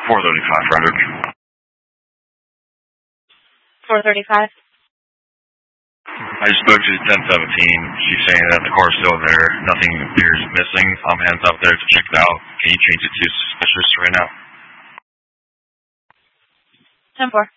435 Frederick. 435. I spoke to 1017. She's saying that the car's still there. Nothing appears missing. Hands up there to check it out. Can you change it to suspicious right now? 10-4.